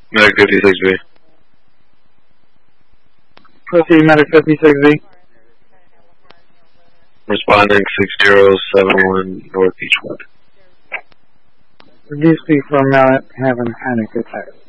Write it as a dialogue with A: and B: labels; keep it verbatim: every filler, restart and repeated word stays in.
A: Medic fifty-six B.
B: Proceed, Medic fifty-six B.
A: Responding six zero seven one North Beechwood.
B: Do speak for a minute, having a panic attack.